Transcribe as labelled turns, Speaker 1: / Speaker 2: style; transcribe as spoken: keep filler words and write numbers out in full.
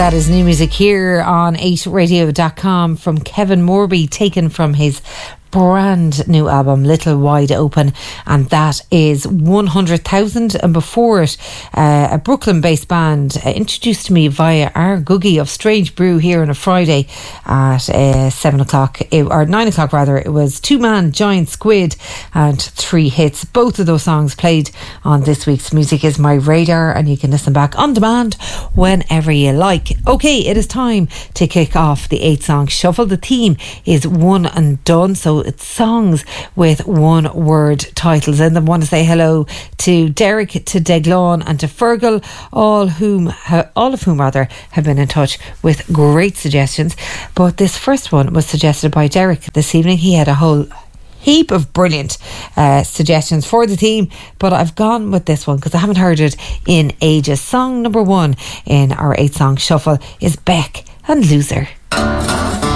Speaker 1: That is new music here on eight radio dot com from Kevin Morby, taken from his brand new album Little Wide Open, and that is one hundred thousand. And before it, uh, a Brooklyn based band uh, introduced to me via our Googie of Strange Brew here on a Friday at uh, seven o'clock it, or nine o'clock rather. It was Two Man Giant Squid and Three Hits. Both of those songs played on this week's Music Is My Radar, and you can listen back on demand whenever you like. Okay, it is time to kick off the eight song shuffle. The theme is one and done, so it's songs with one word titles in them. I want to say hello to Derek, to Deglawn and to Fergal, all whom all of whom rather have been in touch with great suggestions. But this first one was suggested by Derek this evening. He had a whole heap of brilliant uh, suggestions for the theme, but I've gone with this one because I haven't heard it in ages. Song number one in our eight song shuffle is Beck and Loser.